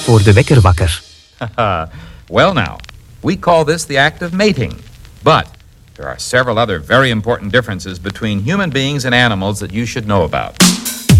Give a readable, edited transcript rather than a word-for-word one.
voor de wekker wakker. Well now, we call this the act of mating. But there are several other very important differences between human beings and animals that you should know about.